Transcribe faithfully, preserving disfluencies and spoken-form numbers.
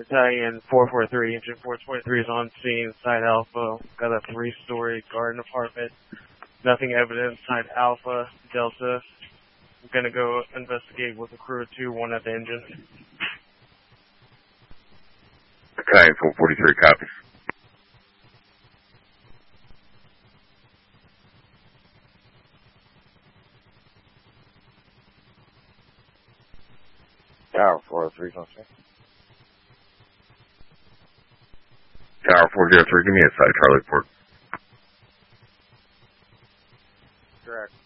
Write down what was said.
Battalion four four three, Engine four twenty-three is on scene, Site Alpha. Got a three-story garden apartment. Nothing evident, Site Alpha, Delta. I'm going to go investigate with a crew of two, one at the engine. Battalion four forty-three, copies. Tower four oh three, on scene. Tower four oh three, give me a side Charlie Port. Correct.